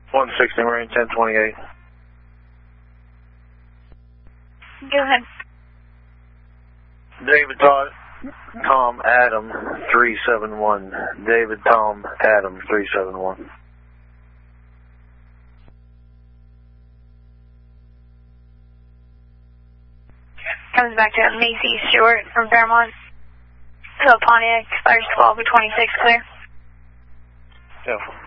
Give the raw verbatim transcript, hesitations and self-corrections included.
one sixty Marine, ten twenty-eight. Go ahead. David Todd, Tom Adam three seven one. David Tom Adam three seven one. Comes back to Macy Stewart from Fairmont. So Pontiac, expires twelve to twenty-six, clear. Yeah.